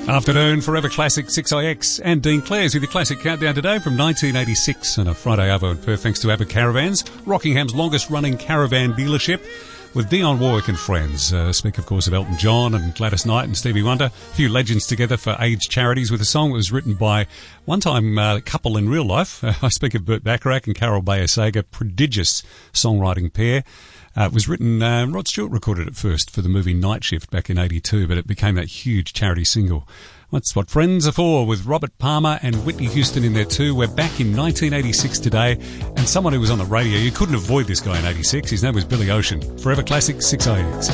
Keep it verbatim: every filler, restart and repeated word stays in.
Afternoon, Forever Classic six I X and Dean Clares with your classic countdown today from nineteen eighty-six on a Friday over in Perth thanks to Abbott Caravans, Rockingham's longest running caravan dealership with Dionne Warwick and friends. Uh, speak of course of Elton John and Gladys Knight and Stevie Wonder, a few legends together for AIDS charities with a song that was written by one time uh, couple in real life. Uh, I speak of Burt Bacharach and Carol Bayer Sager, prodigious songwriting pair. Uh, it was written, uh, Rod Stewart recorded it first for the movie Night Shift back in eighty-two, but it became that huge charity single. That's what Friends are for, with Robert Palmer and Whitney Houston in there too. We're back in nineteen eighty-six today, and someone who was on the radio, you couldn't avoid this guy in eighty-six. His name was Billy Ocean. Forever Classic six I X.